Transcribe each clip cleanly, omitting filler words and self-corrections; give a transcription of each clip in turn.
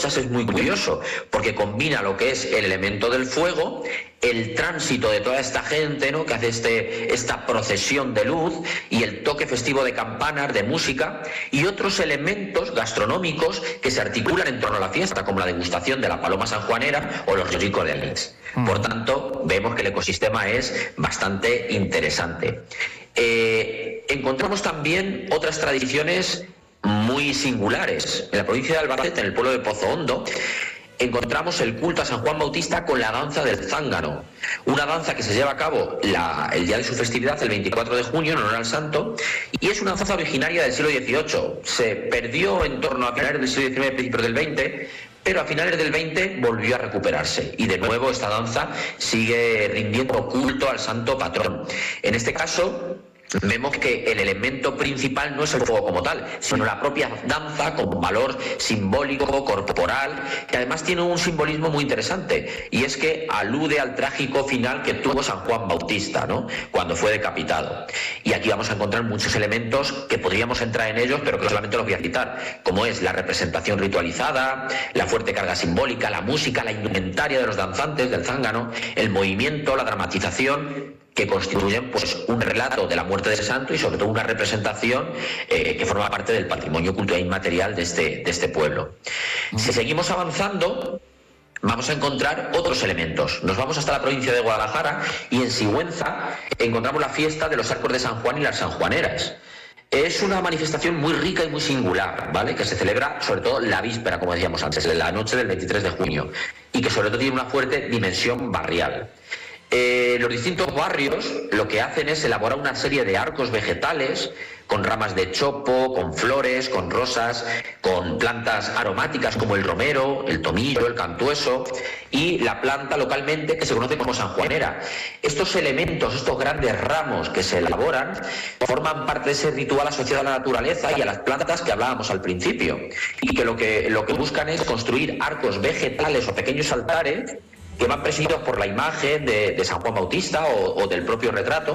cosas es muy curioso, porque combina lo que es el elemento del fuego, el tránsito de toda esta gente, ¿no?, que hace esta procesión de luz, y el toque festivo de campanas, de música, y otros elementos gastronómicos que se articulan en torno a la fiesta, como la degustación de la paloma sanjuanera o los ricos de anís. Por tanto, vemos que el ecosistema es bastante interesante. Encontramos también otras tradiciones muy singulares. En la provincia de Albacete, en el pueblo de Pozo Hondo, encontramos el culto a San Juan Bautista con la danza del zángano, una danza que se lleva a cabo el día de su festividad, el 24 de junio, en honor al santo, y es una danza originaria del siglo XVIII. Se perdió en torno a finales del siglo XIX, principios del XX, pero a finales del 20 volvió a recuperarse, y de nuevo esta danza sigue rindiendo culto al santo patrón. En este caso, vemos que el elemento principal no es el fuego como tal, sino la propia danza con valor simbólico, corporal, que además tiene un simbolismo muy interesante, y es que alude al trágico final que tuvo San Juan Bautista, ¿no?, cuando fue decapitado. Y aquí vamos a encontrar muchos elementos que podríamos entrar en ellos, pero que solamente los voy a citar, como es la representación ritualizada, la fuerte carga simbólica, la música, la indumentaria de los danzantes del zángano, el movimiento, la dramatización, que constituyen pues un relato de la muerte del santo y sobre todo una representación que forma parte del patrimonio cultural inmaterial de este pueblo. Si seguimos avanzando, vamos a encontrar otros elementos. Nos vamos hasta la provincia de Guadalajara y en Sigüenza encontramos la fiesta de los arcos de San Juan y las sanjuaneras. Es una manifestación muy rica y muy singular, ¿vale?, que se celebra sobre todo la víspera, como decíamos antes, la noche del 23 de junio, y que sobre todo tiene una fuerte dimensión barrial. Los distintos barrios lo que hacen es elaborar una serie de arcos vegetales con ramas de chopo, con flores, con rosas, con plantas aromáticas como el romero, el tomillo, el cantueso y la planta localmente que se conoce como sanjuanera. Estos elementos, estos grandes ramos que se elaboran, forman parte de ese ritual asociado a la naturaleza y a las plantas que hablábamos al principio, y que lo que buscan es construir arcos vegetales o pequeños altares que van presididos por la imagen de San Juan Bautista o del propio retrato,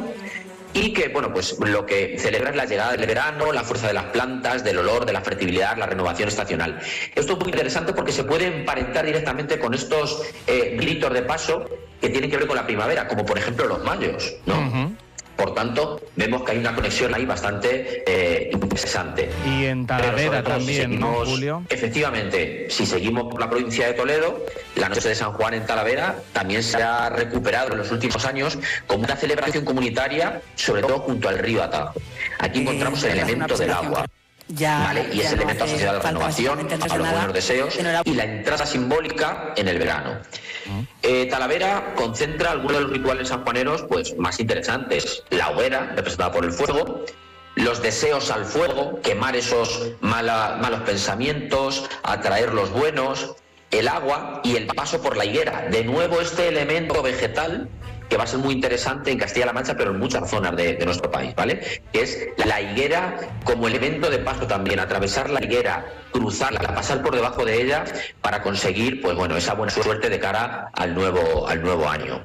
y que, bueno, pues lo que celebra es la llegada del verano, la fuerza de las plantas, del olor, de la fertilidad, la renovación estacional. Esto es muy interesante porque se puede emparentar directamente con estos ritos de paso que tienen que ver con la primavera, como por ejemplo los mayos, ¿no? Por tanto, vemos que hay una conexión ahí bastante interesante. Y en Talavera también, ¿no, Julio? Efectivamente, si seguimos por la provincia de Toledo, la noche de San Juan en Talavera también se ha recuperado en los últimos años como una celebración comunitaria, sobre todo junto al río Atajo. Aquí encontramos el elemento del agua. ¿Vale? Y ese elemento asociado a la renovación, a los buenos deseos y la entrada simbólica en el verano. Talavera concentra algunos de los rituales sanjuaneros pues más interesantes: la hoguera, representada por el fuego, los deseos al fuego, quemar esos malos pensamientos, atraer los buenos, el agua y el paso por la higuera. De nuevo este elemento vegetal que va a ser muy interesante en Castilla-La Mancha, pero en muchas zonas de nuestro país, ¿vale? Que es la higuera como elemento de paso también, atravesar la higuera, cruzarla, pasar por debajo de ella para conseguir, pues bueno, esa buena suerte de cara al nuevo año.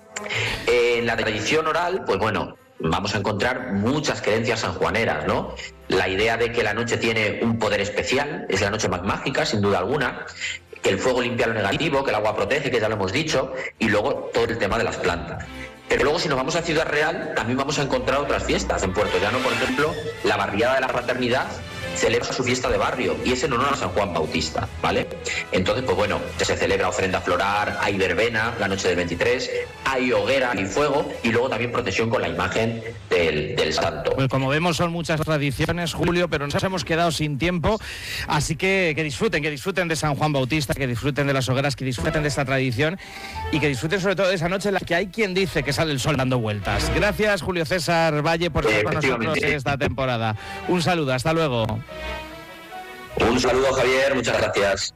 En la tradición oral, pues bueno, vamos a encontrar muchas creencias sanjuaneras, ¿no? La idea de que la noche tiene un poder especial, es la noche más mágica, sin duda alguna, que el fuego limpia lo negativo, que el agua protege, que ya lo hemos dicho, y luego todo el tema de las plantas. Pero luego, si nos vamos a Ciudad Real, también vamos a encontrar otras fiestas. En Puerto Llano, por ejemplo, la barriada de la Fraternidad celebra su fiesta de barrio, y es en honor a San Juan Bautista, ¿vale? Entonces, pues bueno, se celebra ofrenda floral, hay verbena la noche del 23, hay hoguera y fuego, y luego también procesión con la imagen del santo. Pues como vemos, son muchas tradiciones, Julio, pero nos hemos quedado sin tiempo, así que disfruten de San Juan Bautista, que disfruten de las hogueras, que disfruten de esta tradición y que disfruten sobre todo de esa noche en la que hay quien dice que sale el sol dando vueltas. Gracias, Julio César Valle, por estar con nosotros esta temporada. Un saludo, hasta luego. Un saludo, Javier, muchas gracias.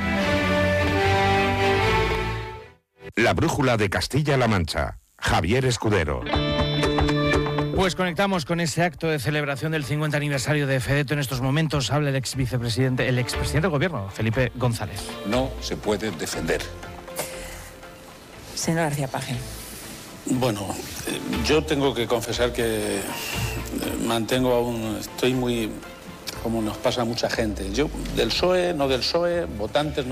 La brújula de Castilla-La Mancha. Javier Escudero. Pues conectamos con ese acto de celebración del 50 aniversario de Fedeto. En estos momentos habla el expresidente del gobierno, Felipe González. No se puede defender. Señor García Paje. Bueno, yo tengo que confesar que estoy muy, como nos pasa a mucha gente. Yo, del PSOE, no del PSOE, votantes...